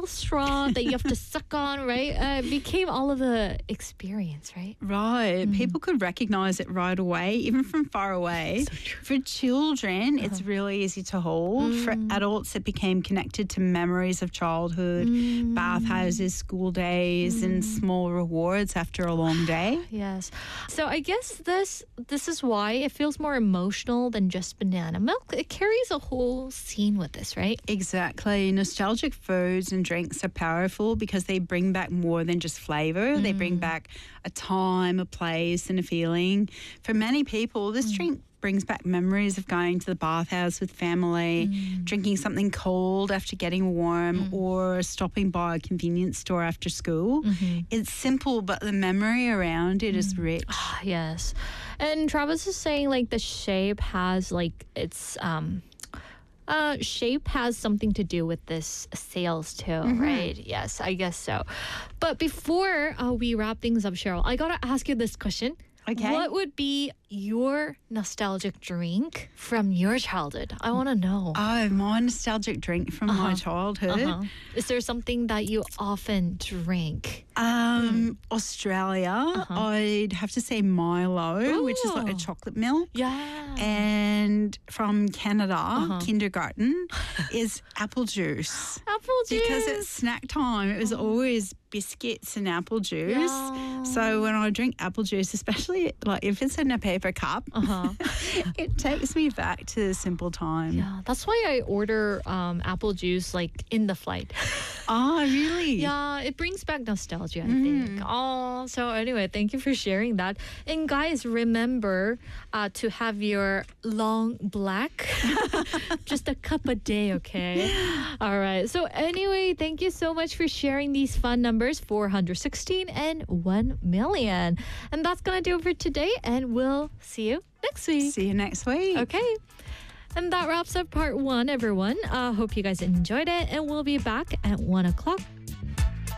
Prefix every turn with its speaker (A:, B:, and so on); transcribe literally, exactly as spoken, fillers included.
A: little straw that you have to suck on, right? Uh, it became all of the experience, right?
B: Right. Mm. People could recognize it right away, even from far away.
A: So true.
B: For children,
A: Uh-huh.
B: it's really easy to hold.
A: Mm.
B: For adults, it became connected to memories of childhood,
A: Mm.
B: bathhouses, school days,
A: Mm.
B: and small rewards after a long day.
A: Yes. So I guess this this is why it feels more emotional than just banana milk. It carries a whole scene with this, right?
B: Exactly. Nostalgic foods and drinks are powerful because they bring back more than just flavour. Mm. They bring back a time, a place, and a feeling. For many people, this mm. drink brings back memories of going to the bathhouse with family, mm. drinking something cold after getting warm, mm. or stopping by a convenience store after school. Mm-hmm. It's simple, but the memory around it mm. is rich.
A: Ah, yes. And Travis is saying like the shape has like it's um Uh, shape has something to do with this sales too, mm-hmm. right? Yes, I guess so. But before uh, we wrap things up, Cheryl, I gotta ask you this question.
B: Okay.
A: What would be your nostalgic drink from your childhood? I want to know.
B: Oh, my nostalgic drink from uh-huh. my childhood. Uh-huh.
A: Is there something that you often drink?
B: Um, mm. Australia, uh-huh. I'd have to say Milo, Ooh. Which is like a chocolate milk.
A: Yeah.
B: And from Canada, uh-huh. kindergarten, is apple juice.
A: Apple juice.
B: Because it's snack time. It was uh-huh. always biscuits and apple juice.
A: Yeah.
B: So when I drink apple juice, especially like if it's in a paper cup, uh-huh. it takes me back to simple time.
A: Yeah, that's why I order um, apple juice like in the flight.
B: Oh, really?
A: Yeah, it brings back nostalgia, I
B: mm.
A: think. Oh, so anyway, thank you for sharing that. And guys, remember uh, to have your long black, just a cup a day, okay? All right. So anyway, thank you so much for sharing these fun numbers, four hundred sixteen and one million. And that's going to do it for today, and we'll see you next week.
B: See you next week.
A: Okay. And that wraps up part one, everyone. I uh, hope you guys enjoyed it, and we'll be back at one o'clock